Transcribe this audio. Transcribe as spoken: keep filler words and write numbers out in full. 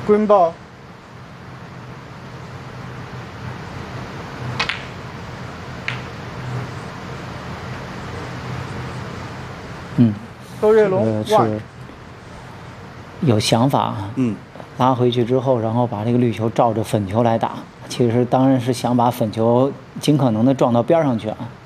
Green ball。 嗯， 周跃龙这个是有想法啊。 嗯， 拉回去之后，然后把这个绿球照着粉球来打，其实当然是想把粉球尽可能的撞到边上去啊。